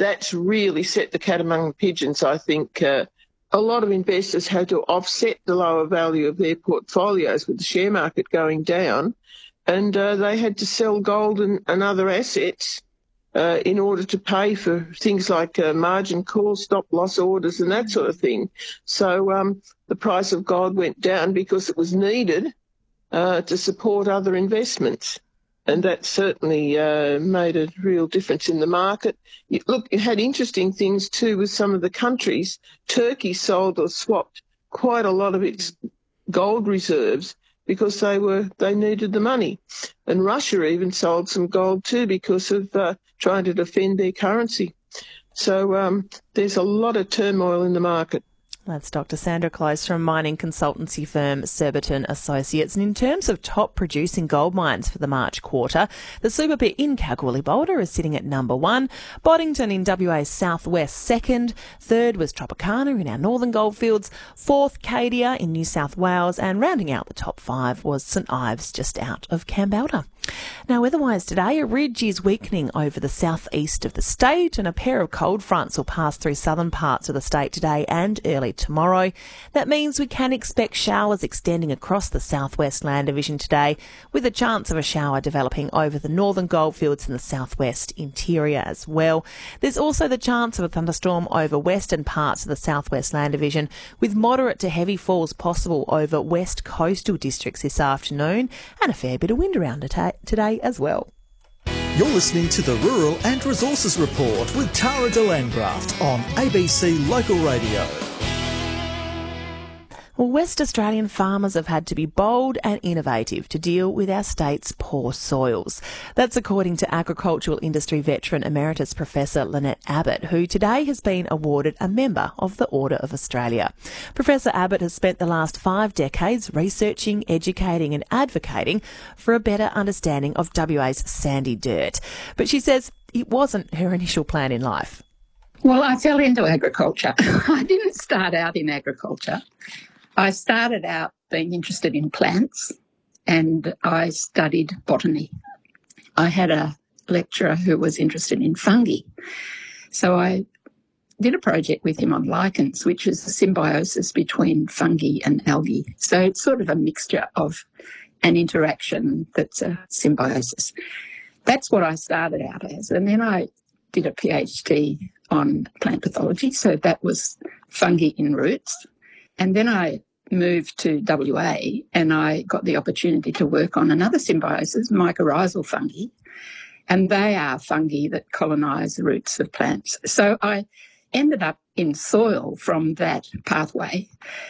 that's really set the cat among the pigeons. I think a lot of investors had to offset the lower value of their portfolios with the share market going down, and they had to sell gold and other assets in order to pay for things like margin calls, stop loss orders and that sort of thing. So the price of gold went down because it was needed to support other investments. And that certainly made a real difference in the market. You had interesting things too with some of the countries. Turkey sold or swapped quite a lot of its gold reserves because they needed the money. And Russia even sold some gold too because of trying to defend their currency. So there's a lot of turmoil in the market. That's Dr. Sandra Close from mining consultancy firm Surbiton Associates. And in terms of top producing gold mines for the March quarter, the Super Pit in Kalgoorlie-Boulder is sitting at number 1, Boddington in WA's southwest second, third was Tropicana in our northern goldfields, fourth Cadia in New South Wales, and rounding out the top 5 was St Ives just out of Kambalda. Now, weather-wise today, a ridge is weakening over the southeast of the state and a pair of cold fronts will pass through southern parts of the state today and early tomorrow. That means we can expect showers extending across the southwest land division today, with a chance of a shower developing over the northern goldfields and the southwest interior as well. There's also the chance of a thunderstorm over western parts of the southwest land division, with moderate to heavy falls possible over west coastal districts this afternoon and a fair bit of wind around today as well. You're listening to the Rural and Resources Report with Tara de Landgraft on ABC Local Radio. Well, West Australian farmers have had to be bold and innovative to deal with our state's poor soils. That's according to agricultural industry veteran emeritus Professor Lynette Abbott, who today has been awarded a member of the Order of Australia. Professor Abbott has spent the last 5 decades researching, educating and advocating for a better understanding of WA's sandy dirt. But she says it wasn't her initial plan in life. Well, I fell into agriculture. I didn't start out in agriculture. I started out being interested in plants and I studied botany. I had a lecturer who was interested in fungi. So I did a project with him on lichens, which is the symbiosis between fungi and algae. So it's sort of a mixture of an interaction that's a symbiosis. That's what I started out as. And then I did a PhD on plant pathology. So that was fungi in roots. And then I moved to WA and I got the opportunity to work on another symbiosis, mycorrhizal fungi, and they are fungi that colonise the roots of plants. So I ended up in soil from that pathway.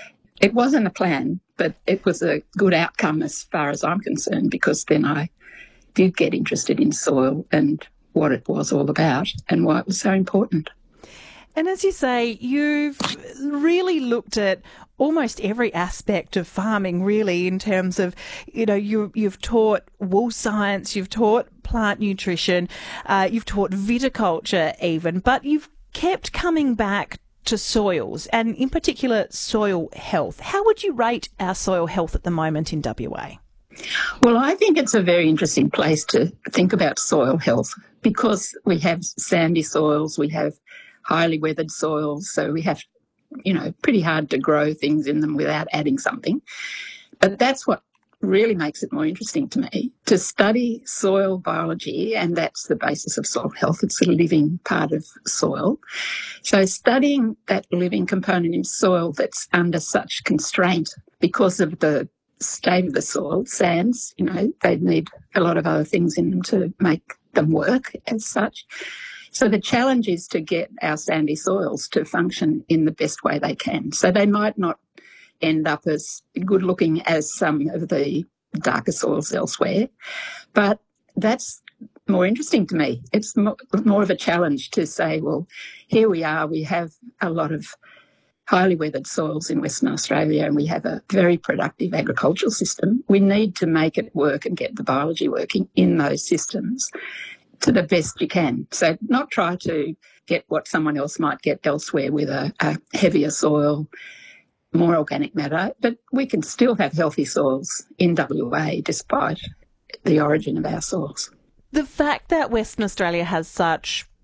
It wasn't a plan, but it was a good outcome as far as I'm concerned, because then I did get interested in soil and what it was all about and why it was so important. And as you say, you've really looked at almost every aspect of farming, really, in terms of, you've taught wool science, you've taught plant nutrition, you've taught viticulture even, but you've kept coming back to soils and in particular soil health. How would you rate our soil health at the moment in WA? Well, I think it's a very interesting place to think about soil health because we have sandy soils, we have highly weathered soils, so we have, pretty hard to grow things in them without adding something. But that's what really makes it more interesting to me, to study soil biology, and that's the basis of soil health. It's the living part of soil. So studying that living component in soil that's under such constraint because of the state of the soil, sands, they need a lot of other things in them to make them work as such. So the challenge is to get our sandy soils to function in the best way they can. So they might not end up as good looking as some of the darker soils elsewhere, but that's more interesting to me. It's more of a challenge to say, well, here we are, we have a lot of highly weathered soils in Western Australia and we have a very productive agricultural system. We need to make it work and get the biology working in those systems to the best you can. So not try to get what someone else might get elsewhere with a heavier soil, more organic matter, but we can still have healthy soils in WA despite the origin of our soils. The fact that Western Australia has such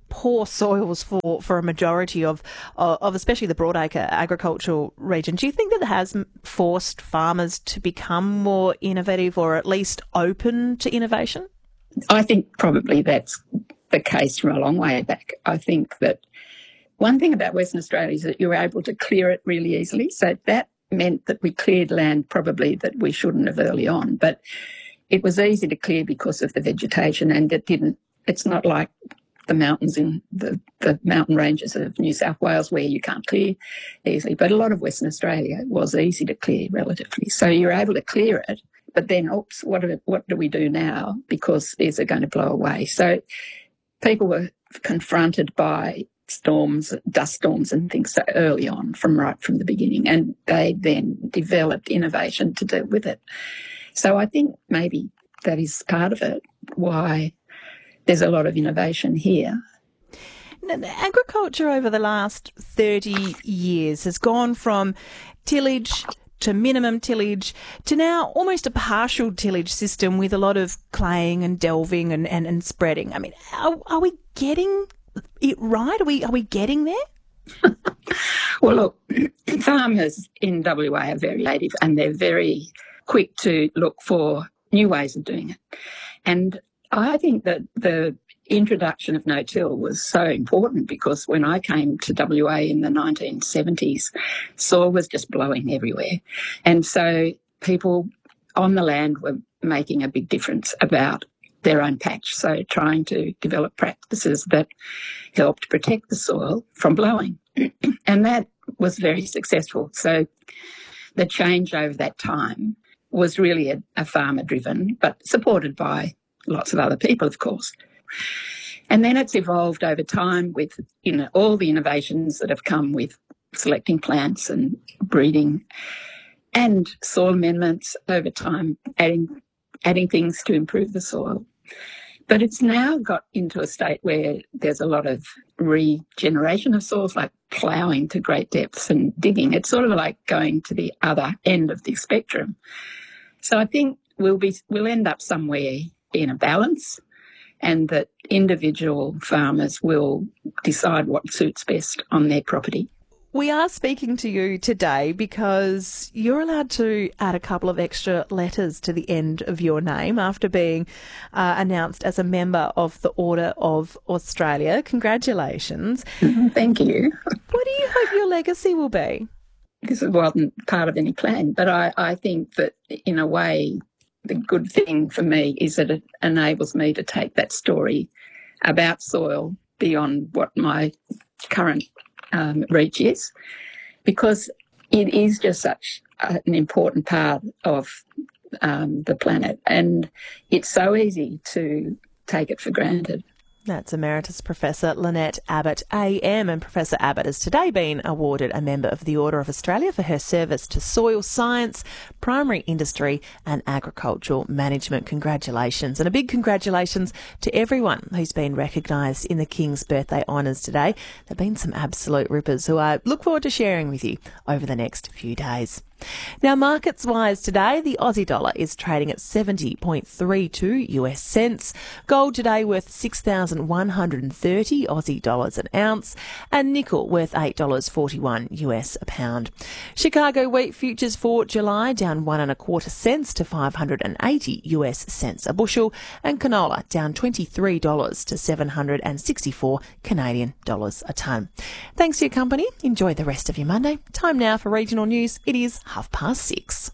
poor soils for a majority of especially the Broadacre agricultural region. Do you think that has forced farmers to become more innovative or at least open to innovation? I think probably that's the case from a long way back. I think that one thing about Western Australia is that you were able to clear it really easily. So that meant that we cleared land probably that we shouldn't have early on. But it was easy to clear because of the vegetation, and it's not like the mountains in the mountain ranges of New South Wales where you can't clear easily. But a lot of Western Australia was easy to clear relatively. So you're able to clear it, but then, what do we do now? Because is it going to blow away? So people were confronted by storms, dust storms and things so early on right from the beginning, and they then developed innovation to deal with it. So I think maybe that is part of it, why there's a lot of innovation here. Agriculture over the last 30 years has gone from tillage to minimum tillage to now almost a partial tillage system with a lot of claying and delving and spreading. I mean, are we getting it right? Are we getting there? Well, look, farmers in WA are very creative and they're very quick to look for new ways of doing it. And I think that the introduction of no-till was so important because when I came to WA in the 1970s, soil was just blowing everywhere. And so people on the land were making a big difference about their own patch, so trying to develop practices that helped protect the soil from blowing. And that was very successful. So the change over that time was really a farmer-driven, but supported by lots of other people, of course. And then it's evolved over time with, all the innovations that have come with selecting plants and breeding and soil amendments over time, adding things to improve the soil. But it's now got into a state where there's a lot of regeneration of soils, like ploughing to great depths and digging. It's sort of like going to the other end of the spectrum. So I think we'll end up somewhere in a balance, and that individual farmers will decide what suits best on their property. We are speaking to you today because you're allowed to add a couple of extra letters to the end of your name after being announced as a member of the Order of Australia. Congratulations. Thank you. What do you hope your legacy will be? This wasn't part of any plan, but I think that in a way the good thing for me is that it enables me to take that story about soil beyond what my current reach is, because it is just such an important part of the planet, and it's so easy to take it for granted. That's Emeritus Professor Lynette Abbott AM, and Professor Abbott has today been awarded a Member of the Order of Australia for her service to soil science, primary industry and agricultural management. Congratulations, and a big congratulations to everyone who's been recognised in the King's Birthday Honours today. There have been some absolute rippers who I look forward to sharing with you over the next few days. Now, markets-wise today, the Aussie dollar is trading at 70.32 US cents. Gold today worth 6,130 Aussie dollars an ounce, and nickel worth $8.41 US a pound. Chicago wheat futures for July down 1.25 cents to 580 US cents a bushel, and canola down $23 to 764 Canadian dollars a tonne. Thanks for your company. Enjoy the rest of your Monday. Time now for regional news. It is 6:30.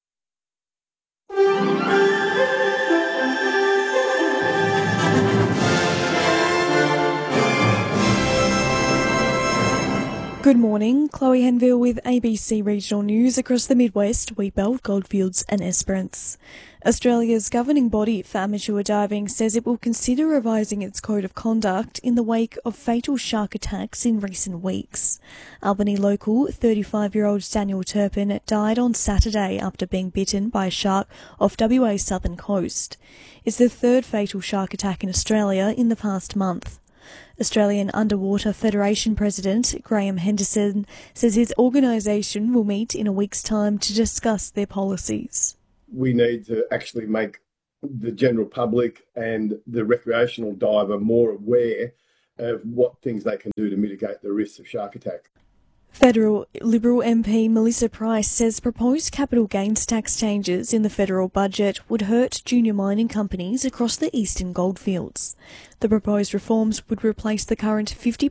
Good morning, Chloe Henville with ABC Regional News. Across the Midwest, Wheatbelt, Goldfields and Esperance. Australia's governing body for amateur diving says it will consider revising its code of conduct in the wake of fatal shark attacks in recent weeks. Albany local 35-year-old Daniel Turpin died on Saturday after being bitten by a shark off WA's southern coast. It's the third fatal shark attack in Australia in the past month. Australian Underwater Federation President Graham Henderson says his organisation will meet in a week's time to discuss their policies. We need to actually make the general public and the recreational diver more aware of what things they can do to mitigate the risks of shark attack. Federal Liberal MP Melissa Price says proposed capital gains tax changes in the federal budget would hurt junior mining companies across the eastern goldfields. The proposed reforms would replace the current 50%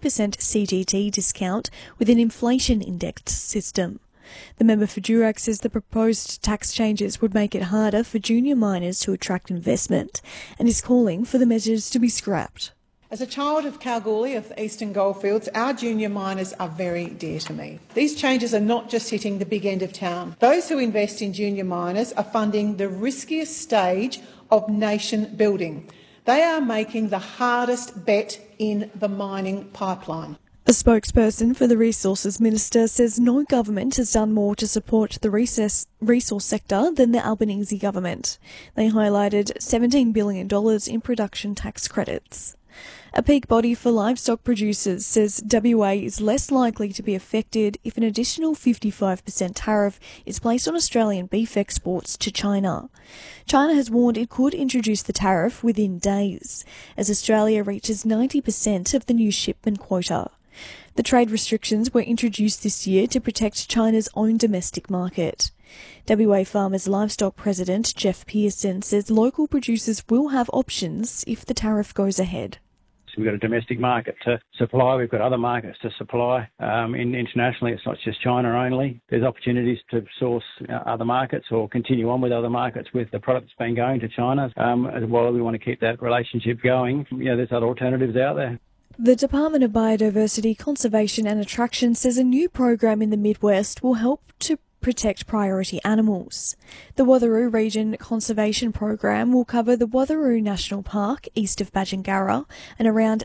CGT discount with an inflation-indexed system. The member for Durack says the proposed tax changes would make it harder for junior miners to attract investment and is calling for the measures to be scrapped. As a child of Kalgoorlie, of the Eastern Goldfields, our junior miners are very dear to me. These changes are not just hitting the big end of town. Those who invest in junior miners are funding the riskiest stage of nation building. They are making the hardest bet in the mining pipeline. A spokesperson for the Resources Minister says no government has done more to support the resource sector than the Albanese government. They highlighted $17 billion in production tax credits. A peak body for livestock producers says WA is less likely to be affected if an additional 55% tariff is placed on Australian beef exports to China. China has warned it could introduce the tariff within days, as Australia reaches 90% of the new shipment quota. The trade restrictions were introduced this year to protect China's own domestic market. WA Farmers Livestock President Jeff Pearson says local producers will have options if the tariff goes ahead. We've got a domestic market to supply. We've got other markets to supply. Internationally, it's not just China only. There's opportunities to source other markets or continue on with other markets with the product that's been going to China. While we want to keep that relationship going, there's other alternatives out there. The Department of Biodiversity, Conservation and Attraction says a new program in the Midwest will help to protect priority animals. The Watheroo Region Conservation Program will cover the Watheroo National Park east of Badgingarra and around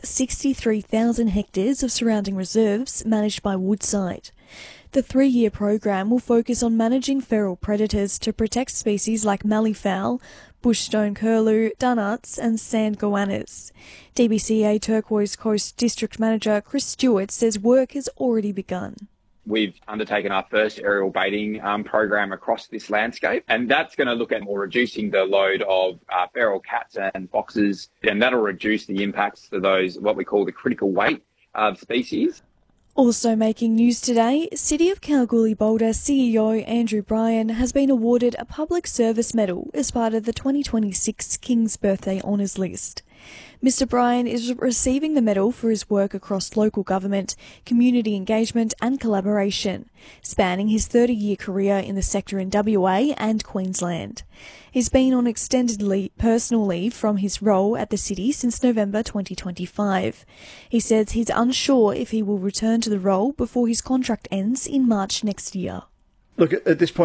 63,000 hectares of surrounding reserves managed by Woodside. The 3-year program will focus on managing feral predators to protect species like malleefowl, bushstone curlew, dunnuts and sand goannas. DBCA Turquoise Coast District Manager Chris Stewart says work has already begun. We've undertaken our first aerial baiting program across this landscape, and that's going to look at more reducing the load of feral cats and foxes, and that'll reduce the impacts to those, what we call the critical weight of species. Also making news today, City of Kalgoorlie-Boulder CEO Andrew Bryan has been awarded a Public Service Medal as part of the 2026 King's Birthday Honours List. Mr Bryan is receiving the medal for his work across local government, community engagement and collaboration, spanning his 30-year career in the sector in WA and Queensland. He's been on extended personal leave from his role at the city since November 2025. He says he's unsure if he will return to the role before his contract ends in March next year. Look, at this point,